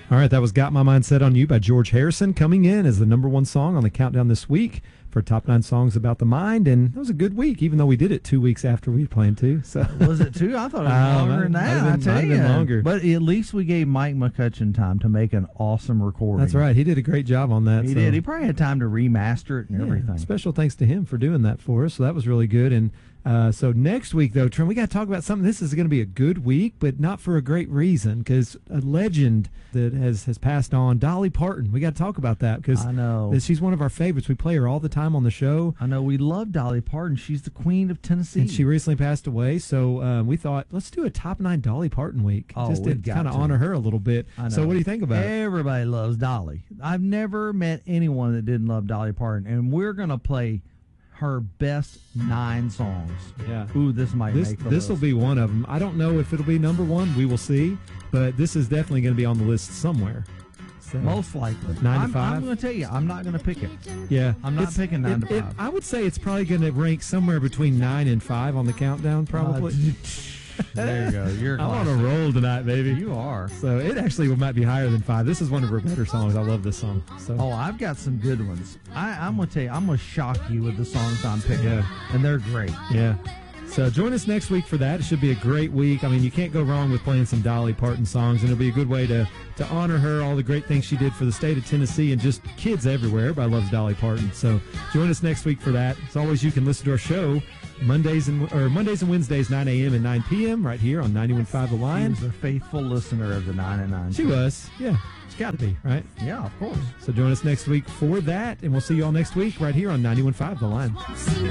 All right, that was Got My Mind Set on You by George Harrison, coming in as the number one song on the countdown this week for Top 9 Songs About the Mind. And it was a good week, even though we did it 2 weeks after we planned to. So. Was it 2? I thought it was longer than that. I tell you. Longer. But at least we gave Mike McCutcheon time to make an awesome recording. That's right. He did a great job on that. He did. He probably had time to remaster it and everything. Special thanks to him for doing that for us. So that was really good. And so next week, though, Trent, we got to talk about something. This is going to be a good week, but not for a great reason, because a legend that has passed on, Dolly Parton. We got to talk about that because I know she's one of our favorites. We play her all the time on the show. I know. We love Dolly Parton. She's the queen of Tennessee. And she recently passed away, so we thought, let's do a Top 9 Dolly Parton week, just to kind of honor her a little bit. So what do you think about it? Everybody loves Dolly. I've never met anyone that didn't love Dolly Parton, and we're going to play her best 9 songs. Yeah. Ooh, this might make the list. This will be one of them. I don't know if it'll be number one. We will see. But this is definitely going to be on the list somewhere. So, most likely. 9 to 5. I'm going to tell you, I'm not going to pick it. Yeah. I'm not picking 9 to 5. I would say it's probably going to rank somewhere between 9 and 5 on the countdown, probably. There you go. You're I'm on a roll tonight, baby. You are. So it actually might be higher than 5. This is one of her better songs. I love this song. So. Oh, I've got some good ones. I'm going to tell you, I'm going to shock you with the songs I'm picking. Yeah. And they're great. Yeah. So join us next week for that. It should be a great week. I mean, you can't go wrong with playing some Dolly Parton songs, and it'll be a good way to honor her, all the great things she did for the state of Tennessee and just kids everywhere. Everybody loves Dolly Parton. So join us next week for that. As always, you can listen to our show Mondays and Wednesdays, 9 a.m. and 9 p.m. right here on 91.5 The Lion. She was a faithful listener of the 9 and 9. She was, yeah. She's got to be, right? Yeah, of course. So join us next week for that, and we'll see you all next week right here on 91.5 The Lion.